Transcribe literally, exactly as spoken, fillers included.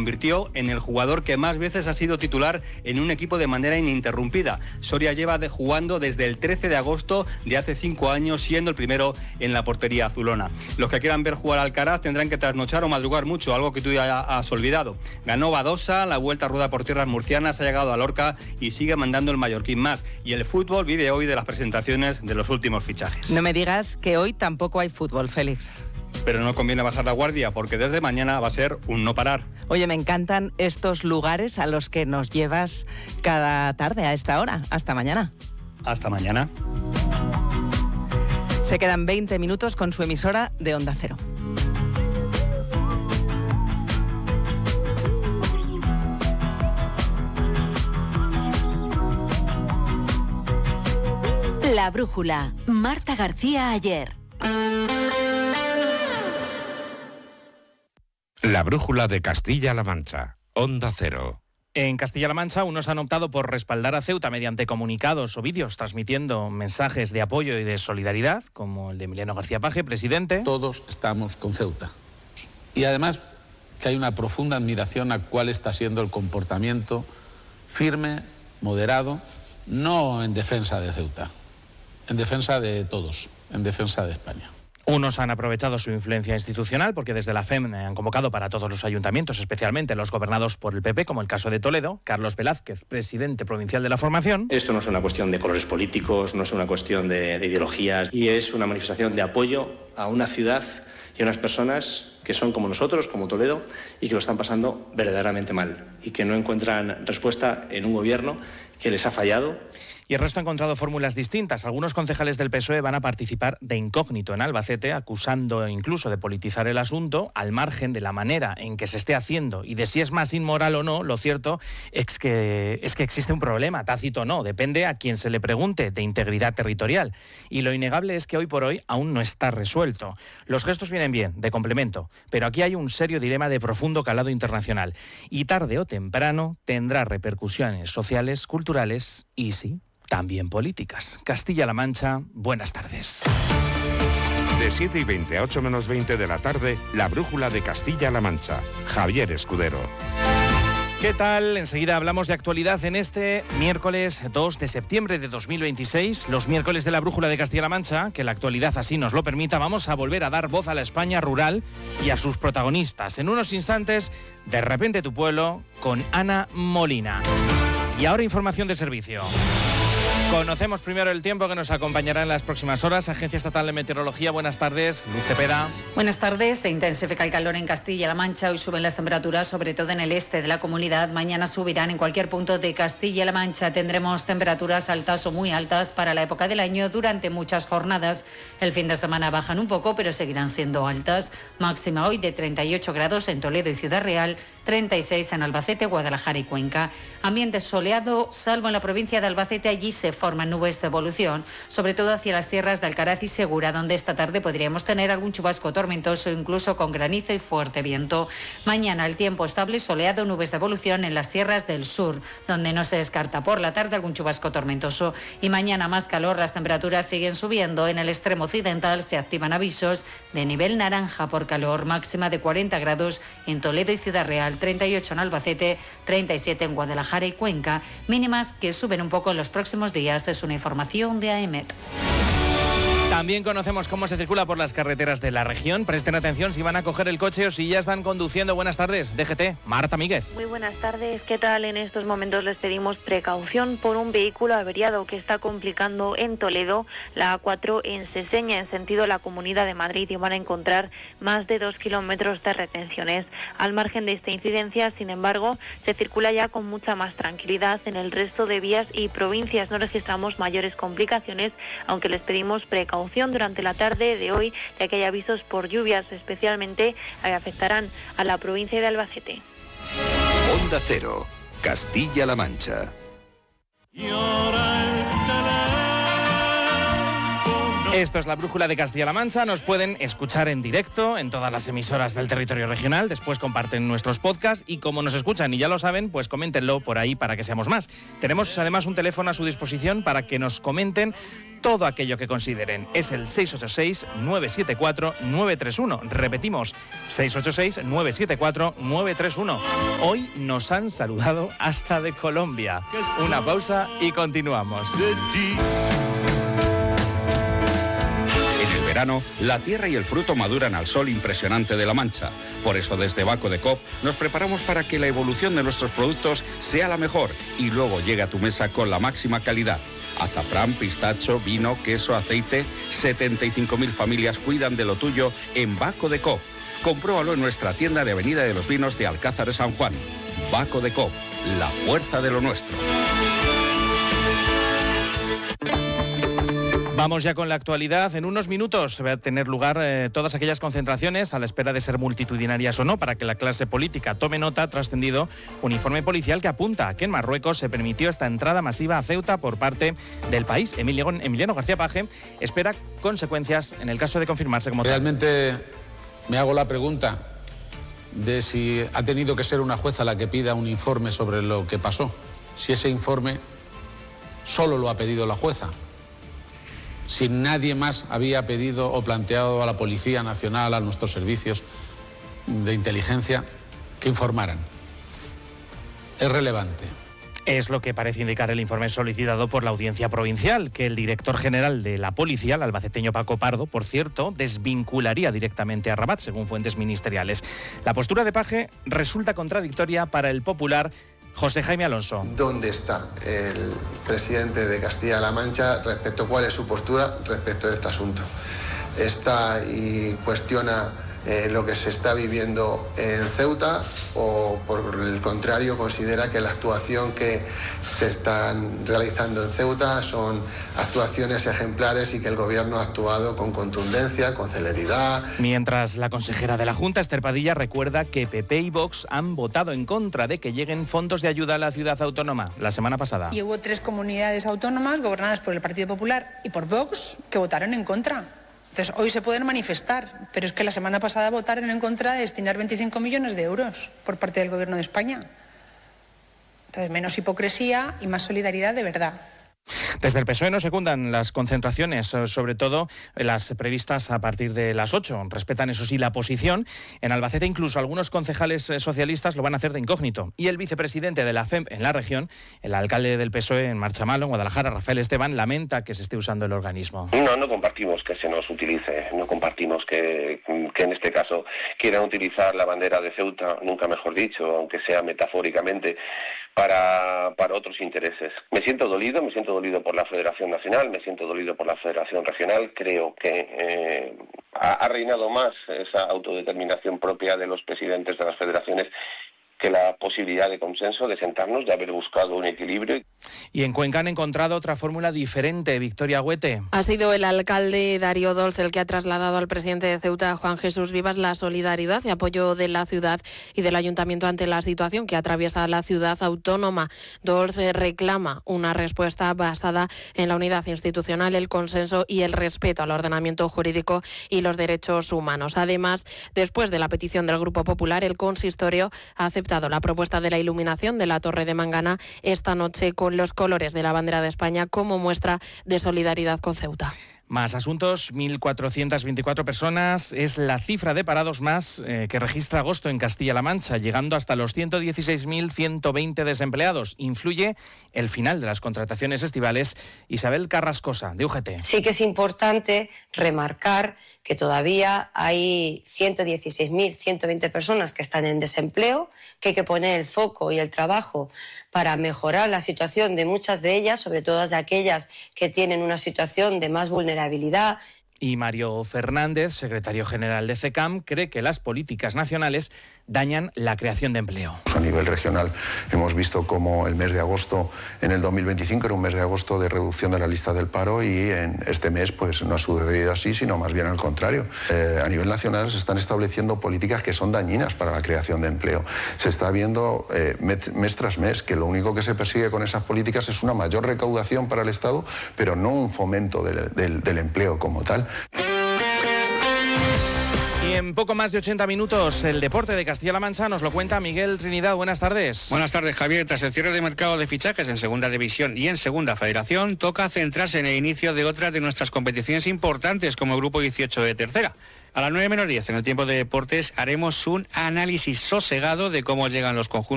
convirtió en el jugador que más veces ha sido titular en un equipo de manera ininterrumpida. Soria lleva de jugando desde el trece de agosto de hace cinco años, siendo el primero en la portería azulona. Los que quieran ver jugar a Alcaraz tendrán que trasnochar o madrugar mucho, algo que tú ya has olvidado. Ganó Badosa, la Vuelta a Rueda por tierras murcianas, ha llegado a Lorca y sigue mandando el mallorquín más. Y el fútbol vive hoy de las presentaciones de los últimos fichajes. No me digas que hoy tampoco hay fútbol, Félix. Pero no conviene bajar la guardia porque desde mañana va a ser un no parar. Oye, me encantan estos lugares a los que nos llevas cada tarde a esta hora. Hasta mañana. Hasta mañana. Se quedan veinte minutos con su emisora de Onda Cero. La brújula. Marta García Ayer. La brújula de Castilla-La Mancha. Onda Cero. En Castilla-La Mancha, unos han optado por respaldar a Ceuta mediante comunicados o vídeos transmitiendo mensajes de apoyo y de solidaridad, como el de Emiliano García Paje, presidente. Todos estamos con Ceuta. Y además que hay una profunda admiración a cuál está siendo el comportamiento firme, moderado, no en defensa de Ceuta, en defensa de todos, en defensa de España. Unos han aprovechado su influencia institucional porque desde la F E M han convocado para todos los ayuntamientos, especialmente los gobernados por el P P, como el caso de Toledo. Carlos Velázquez, presidente provincial de la formación. Esto no es una cuestión de colores políticos, no es una cuestión de, de ideologías, y es una manifestación de apoyo a una ciudad y a unas personas que son como nosotros, como Toledo, y que lo están pasando verdaderamente mal y que no encuentran respuesta en un gobierno que les ha fallado. Y el resto ha encontrado fórmulas distintas. Algunos concejales del P S O E van a participar de incógnito en Albacete, acusando incluso de politizar el asunto, al margen de la manera en que se esté haciendo y de si es más inmoral o no. Lo cierto es que, es que existe un problema, tácito o no, depende a quien se le pregunte, de integridad territorial. Y lo innegable es que hoy por hoy aún no está resuelto. Los gestos vienen bien, de complemento, pero aquí hay un serio dilema de profundo calado internacional. Y tarde o temprano tendrá repercusiones sociales, culturales y sí, también políticas. Castilla-La Mancha, buenas tardes. De siete y veinte a ocho menos veinte de la tarde, la brújula de Castilla-La Mancha. Javier Escudero. ¿Qué tal? Enseguida hablamos de actualidad en este miércoles dos de septiembre de dos mil veintiséis. Los miércoles de la brújula de Castilla-La Mancha, que la actualidad así nos lo permita, vamos a volver a dar voz a la España rural y a sus protagonistas. En unos instantes, De repente tu pueblo, con Ana Molina. Y ahora información de servicio. Conocemos primero el tiempo que nos acompañará en las próximas horas. Agencia Estatal de Meteorología, buenas tardes. Luz Cepeda. Buenas tardes. Se intensifica el calor en Castilla-La Mancha. Hoy suben las temperaturas, sobre todo en el este de la comunidad. Mañana subirán en cualquier punto de Castilla-La Mancha. Tendremos temperaturas altas o muy altas para la época del año durante muchas jornadas. El fin de semana bajan un poco, pero seguirán siendo altas. Máxima hoy de treinta y ocho grados en Toledo y Ciudad Real, treinta y seis en Albacete, Guadalajara y Cuenca. Ambiente soleado, salvo en la provincia de Albacete. Allí se forman nubes de evolución, sobre todo hacia las sierras de Alcaraz y Segura, donde esta tarde podríamos tener algún chubasco tormentoso, incluso con granizo y fuerte viento. Mañana el tiempo estable, soleado, nubes de evolución en las sierras del sur, donde no se descarta por la tarde algún chubasco tormentoso. Y mañana más calor, las temperaturas siguen subiendo. En el extremo occidental se activan avisos de nivel naranja por calor, máxima de cuarenta grados en Toledo y Ciudad Real, treinta y ocho en Albacete, treinta y siete en Guadalajara y Cuenca, mínimas que suben un poco en los próximos días. Es una información de A E M E T. También conocemos cómo se circula por las carreteras de la región. Presten atención si van a coger el coche o si ya están conduciendo. Buenas tardes, D G T, Marta Míguez. Muy buenas tardes, ¿qué tal? En estos momentos les pedimos precaución por un vehículo averiado que está complicando en Toledo la A cuatro en Seseña, en sentido la Comunidad de Madrid, y van a encontrar más de dos kilómetros de retenciones. Al margen de esta incidencia, sin embargo, se circula ya con mucha más tranquilidad en el resto de vías y provincias. No registramos mayores complicaciones, aunque les pedimos precaución durante la tarde de hoy, ya que hay avisos por lluvias, especialmente eh, afectarán a la provincia de Albacete. Onda Cero, Castilla-La Mancha. Y ahora el teléfono Esto es la Brújula de Castilla-La Mancha. Nos pueden escuchar en directo en todas las emisoras del territorio regional. Después comparten nuestros podcasts y como nos escuchan y ya lo saben, pues coméntenlo por ahí para que seamos más. Tenemos además un teléfono a su disposición para que nos comenten todo aquello que consideren. Es el seis ocho seis, nueve siete cuatro, nueve tres uno. Repetimos, seis ocho seis, nueve siete cuatro, nueve tres uno. Hoy nos han saludado hasta de Colombia. Una pausa y continuamos. En el verano, la tierra y el fruto maduran al sol impresionante de La Mancha. Por eso desde Baco de Coop nos preparamos para que la evolución de nuestros productos sea la mejor y luego llegue a tu mesa con la máxima calidad. Azafrán, pistacho, vino, queso, aceite. setenta y cinco mil familias cuidan de lo tuyo en Baco de Coop. Compruébalo en nuestra tienda de Avenida de los Vinos de Alcázar de San Juan. Baco de Coop, la fuerza de lo nuestro. Vamos ya con la actualidad. En unos minutos va a tener lugar eh, todas aquellas concentraciones a la espera de ser multitudinarias o no para que la clase política tome nota. Ha trascendido un informe policial que apunta a que en Marruecos se permitió esta entrada masiva a Ceuta por parte del país. Emiliano, Emiliano García Paje espera consecuencias en el caso de confirmarse como tal. Realmente me hago la pregunta de si ha tenido que ser una jueza la que pida un informe sobre lo que pasó. Si ese informe solo lo ha pedido la jueza. Si nadie más había pedido o planteado a la Policía Nacional, a nuestros servicios de inteligencia, que informaran. Es relevante. Es lo que parece indicar el informe solicitado por la Audiencia Provincial, que el director general de la policía, el albaceteño Paco Pardo, por cierto, desvincularía directamente a Rabat, según fuentes ministeriales. La postura de Paje resulta contradictoria para el popular José Jaime Alonso. ¿Dónde está el presidente de Castilla-La Mancha respecto a cuál es su postura respecto de este asunto? ¿Está y cuestiona eh, lo que se está viviendo en Ceuta o por el contrario considera que la actuación que se están realizando en Ceuta son actuaciones ejemplares y que el gobierno ha actuado con contundencia, con celeridad? Mientras la consejera de la Junta, Esther Padilla, recuerda que P P y Vox han votado en contra de que lleguen fondos de ayuda a la ciudad autónoma la semana pasada. Y hubo tres comunidades autónomas gobernadas por el Partido Popular y por Vox que votaron en contra. Entonces, hoy se pueden manifestar, pero es que la semana pasada votaron en contra de destinar veinticinco millones de euros por parte del Gobierno de España. Entonces, menos hipocresía y más solidaridad de verdad. Desde el P S O E no secundan las concentraciones, sobre todo las previstas a partir de las ocho. Respetan, eso sí, la posición. En Albacete incluso algunos concejales socialistas lo van a hacer de incógnito. Y el vicepresidente de la F E M en la región, el alcalde del P S O E en Marchamalo, en Guadalajara, Rafael Esteban, lamenta que se esté usando el organismo. No, no compartimos que se nos utilice, no compartimos que, que en este caso quieran utilizar la bandera de Ceuta, nunca mejor dicho, aunque sea metafóricamente, para, para otros intereses. Me siento dolido, me siento dolido por la Federación Nacional, me siento dolido por la Federación Regional. Creo que eh, ha, ha reinado más esa autodeterminación propia de los presidentes de las federaciones que la posibilidad de consenso, de sentarnos, de haber buscado un equilibrio. Y en Cuenca han encontrado otra fórmula diferente. Victoria Huete. Ha sido el alcalde Darío Dolz el que ha trasladado al presidente de Ceuta, Juan Jesús Vivas, la solidaridad y apoyo de la ciudad y del ayuntamiento ante la situación que atraviesa la ciudad autónoma. Dolz reclama una respuesta basada en la unidad institucional, el consenso y el respeto al ordenamiento jurídico y los derechos humanos. Además, después de la petición del Grupo Popular, el consistorio ha aceptado la propuesta de la iluminación de la Torre de Mangana esta noche con los colores de la bandera de España como muestra de solidaridad con Ceuta. Más asuntos, mil cuatrocientas veinticuatro personas es la cifra de parados más eh, que registra agosto en Castilla-La Mancha, llegando hasta los ciento dieciséis mil ciento veinte desempleados. Influye el final de las contrataciones estivales. Isabel Carrascosa, de U G T. Sí que es importante remarcar que todavía hay ciento dieciséis mil ciento veinte personas que están en desempleo, que hay que poner el foco y el trabajo para mejorar la situación de muchas de ellas, sobre todo de aquellas que tienen una situación de más vulnerabilidad. Y Mario Fernández, secretario general de CECAM, cree que las políticas nacionales dañan la creación de empleo. A nivel regional hemos visto como el mes de agosto en el dos mil veinticinco era un mes de agosto de reducción de la lista del paro y en este mes pues no ha sucedido así, sino más bien al contrario. Eh, a nivel nacional se están estableciendo políticas que son dañinas para la creación de empleo. Se está viendo eh, mes tras mes que lo único que se persigue con esas políticas es una mayor recaudación para el Estado, pero no un fomento del, del, del empleo como tal. Y en poco más de ochenta minutos, el deporte de Castilla-La Mancha nos lo cuenta Miguel Trinidad. Buenas tardes. Buenas tardes, Javier. Tras el cierre de mercado de fichajes en Segunda División y en Segunda Federación, toca centrarse en el inicio de otras de nuestras competiciones importantes, como el Grupo dieciocho de Tercera. A las nueve menos diez, en el tiempo de deportes, haremos un análisis sosegado de cómo llegan los conjuntos